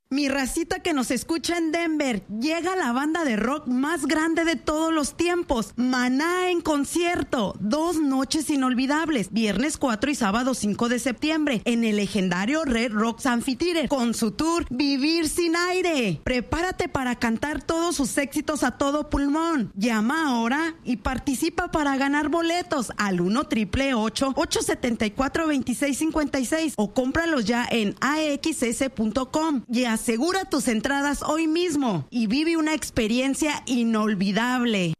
Mi racita que nos escucha en Denver, llega la banda de rock más grande de todos los tiempos, Maná en concierto, 2 noches inolvidables, viernes 4 y sábado 5 de septiembre, en el legendario Red Rocks Amphitheater, con su tour Vivir sin Aire. Prepárate para cantar todos sus éxitos a todo pulmón. Llama ahora y participa para ganar boletos al 1-888-874-2656 o cómpralos ya en axs.com y asegura tus entradas hoy mismo y vive una experiencia inolvidable.